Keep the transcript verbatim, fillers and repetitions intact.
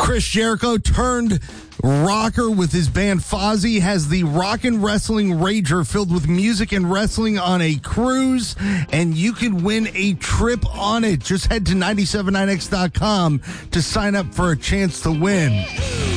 Chris Jericho turned rocker with his band Fozzy has the Rockin' Wrestling Rager filled with music and wrestling on a cruise, and you can win a trip on it. Just head to nine seven nine x dot com to sign up for a chance to win.